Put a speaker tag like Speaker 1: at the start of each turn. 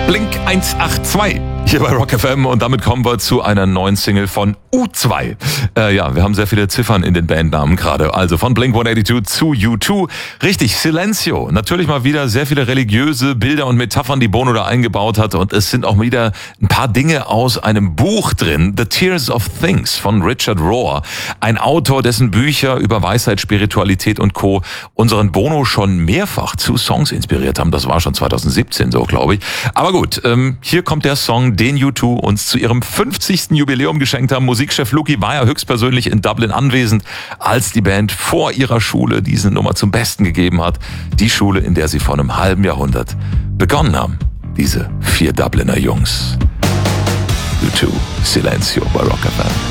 Speaker 1: Blink 182 hier bei Rock FM und damit kommen wir zu einer neuen Single von U2. Wir haben sehr viele Ziffern in den Bandnamen gerade. Also von Blink 182 zu U2. Richtig, Silencio. Natürlich mal wieder sehr viele religiöse Bilder und Metaphern, die Bono da eingebaut hat. Und es sind auch wieder ein paar Dinge aus einem Buch drin. The Tears of Things von Richard Rohr. Ein Autor, dessen Bücher über Weisheit, Spiritualität und Co. unseren Bono schon mehrfach zu Songs inspiriert haben. Das war schon 2017 so, glaube ich. Aber gut, hier kommt der Song, den U2 uns zu ihrem 50. Jubiläum geschenkt haben. Musikchef Luki war ja höchstpersönlich in Dublin anwesend, als die Band vor ihrer Schule diese Nummer zum Besten gegeben hat. Die Schule, in der sie vor einem halben Jahrhundert begonnen haben. Diese 4 Dubliner Jungs. U2, Silencio bei Rock FM.